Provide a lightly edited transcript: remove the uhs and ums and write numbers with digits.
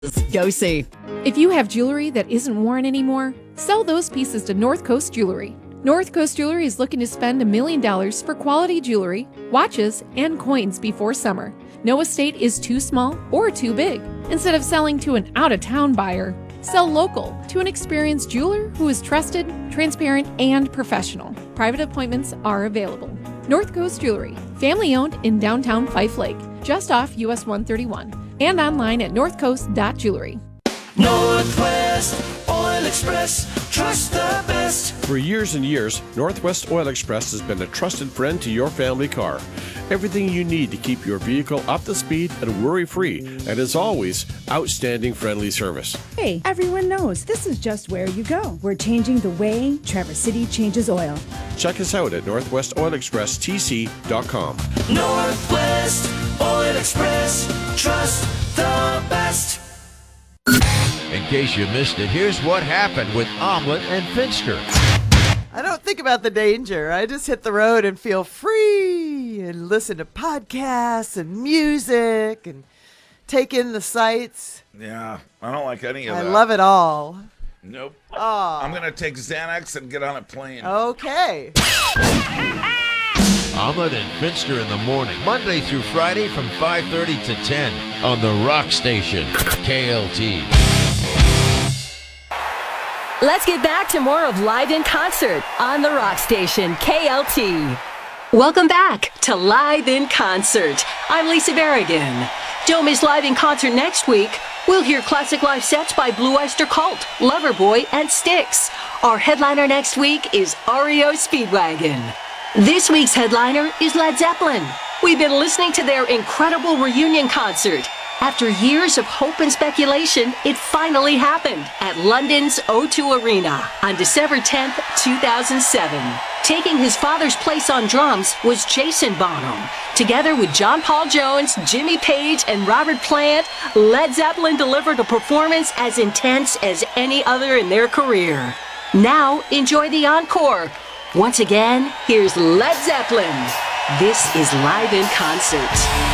Go see. If you have jewelry that isn't worn anymore, sell those pieces to North Coast Jewelry. North Coast Jewelry is looking to spend $1 million for quality jewelry, watches, and coins before summer. No estate is too small or too big. Instead of selling to an out-of-town buyer, sell local to an experienced jeweler who is trusted, transparent, and professional. Private appointments are available. North Coast Jewelry, family-owned in downtown Fife Lake, just off US 131, and online at northcoast.jewelry. Northwest Oil Express, trust the best. For years and years, Northwest Oil Express has been a trusted friend to your family car. Everything you need to keep your vehicle up to speed and worry-free, and as always, outstanding friendly service. Hey, everyone knows this is just where you go. We're changing the way Traverse City changes oil. Check us out at northwestoilexpresstc.com. Northwest Oil Express, trust the best. In case you missed it, here's what happened with Omelet and Finster. I don't think about the danger. I just hit the road and feel free and listen to podcasts and music and take in the sights. Yeah, I don't like any of that. I love it all. Nope. Oh. I'm going to take Xanax and get on a plane. Okay. Omelet and Finster in the morning, Monday through Friday from 5:30 to 10 on the Rock Station, KLT. Let's get back to more of Live in Concert on the Rock Station, KLT. Welcome back to Live in Concert. I'm Lisa Berrigan. Don't miss Live in Concert next week. We'll hear classic live sets by Blue Oyster Cult, Loverboy, and Styx. Our headliner next week is REO Speedwagon. This week's headliner is Led Zeppelin. We've been listening to their incredible reunion concert. After years of hope and speculation, it finally happened at London's O2 Arena on December 10th, 2007. Taking his father's place on drums was Jason Bonham. Together with John Paul Jones, Jimmy Page, and Robert Plant, Led Zeppelin delivered a performance as intense as any other in their career. Now, enjoy the encore. Once again, here's Led Zeppelin. This is Live in Concert.